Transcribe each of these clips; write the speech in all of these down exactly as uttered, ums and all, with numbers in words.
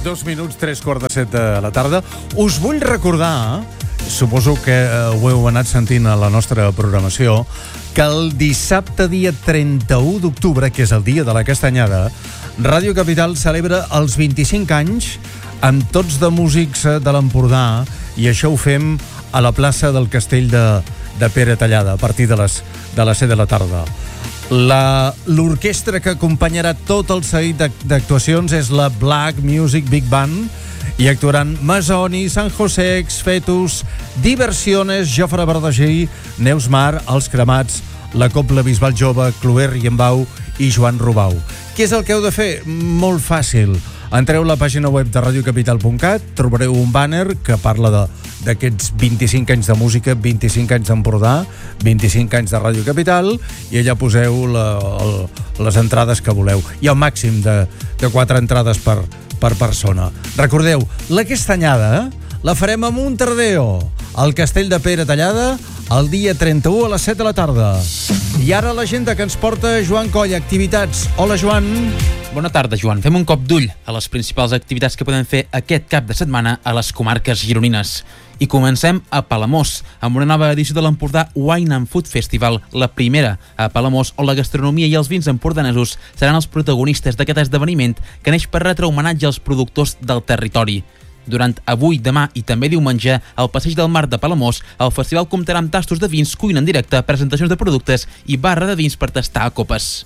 Dos minuts, tres quarts de set de la tarda. Us vull recordar, suposo que ho heu anat sentint a la nostra programació, que el dissabte dia trenta-u d'octubre, que és el dia de la castanyada, Ràdio Capital celebra els vint-i-cinc anys amb tots de músics de l'Empordà, i això ho fem a la plaça del Castell de, de Pere Tallada, a partir de les, de les set de la tarda. La, l'orquestra que acompanyarà tot el seguit d'actuacions és la Black Music Big Band, i actuaran Masoni, San José, Fetus, Diversiones, Jofre Verdagí, Neus Mar, Els Cremats, la Cobla Bisbal Jove, Cloer Riembau i Joan Rubau. Què és el que heu de fer? Molt fàcil. Entreu a la pàgina web de radio capital punt cat, trobareu un banner que parla de, d'aquests vint-i-cinc anys de música, vint-i-cinc anys d'Empordà, vint-i-cinc anys de Ràdio Capital, i allà poseu la, el, les entrades que voleu. Hi ha un màxim de, de quatre entrades per, per persona. Recordeu, la castanyada la farem a Montardeo, al Castell de Pere Tallada, el dia trenta-u a les set de la tarda. I ara l'agenda que ens porta Joan Coll. Activitats. Hola, Joan. Bona tarda, Joan. Fem un cop d'ull a les principals activitats que podem fer aquest cap de setmana a les comarques gironines. I comencem a Palamós, amb una nova edició de l'Empordà Wine and Food Festival, la primera a Palamós, on la gastronomia i els vins empordanesos seran els protagonistes d'aquest esdeveniment que neix per retre homenatge als productors del territori. Durant avui, demà i també diumenge, al Passeig del Mar de Palamós, el festival comptarà amb tastos de vins, cuina en directe, presentacions de productes i barra de vins per tastar a copes.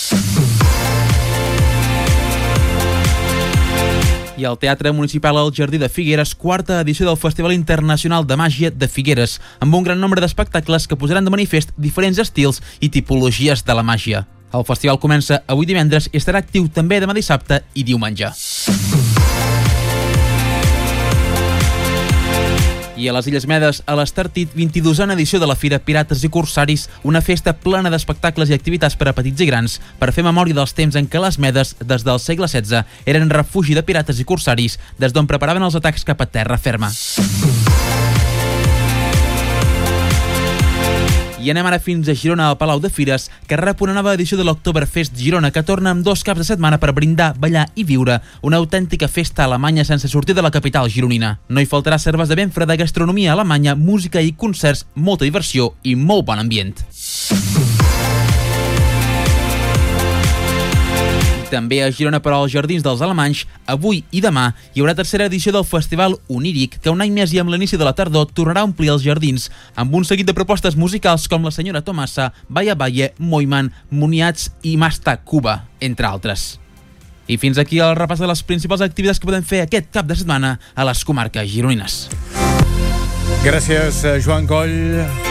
I al Teatre Municipal al Jardí de Figueres, quarta edició del Festival Internacional de Màgia de Figueres, amb un gran nombre d'espectacles que posaran de manifest diferents estils i tipologies de la màgia. El festival comença avui divendres i estarà actiu també demà dissabte i diumenge. I a les Illes Medes, a l'Estartit, vint-i-dosena edició de la Fira Pirates i Corsaris, una festa plena d'espectacles i activitats per a petits i grans, per fer memòria dels temps en què les Medes, des del segle setze, eren refugi de pirates i corsaris, des d'on preparaven els atacs cap a terra ferma. I anem ara fins a Girona, al Palau de Fires, que rep una nova edició de l'Oktoberfest Girona, que torna amb dos caps de setmana per brindar, ballar i viure una autèntica festa alemanya sense sortir de la capital gironina. No hi faltarà serves de ben freda, gastronomia alemanya, música i concerts, molta diversió i molt bon ambient. També a Girona, però als Jardins dels Alemanys, avui i demà hi haurà tercera edició del Festival Oníric, que un any més i amb l'inici de la tardor tornarà a omplir els jardins amb un seguit de propostes musicals com la Senyora Tomasa, Baya Baye, Moiman, Muniats i Masta Cuba, entre altres. I fins aquí el repàs de les principals activitats que podem fer aquest cap de setmana a les comarques gironines. Gràcies, Joan Coll.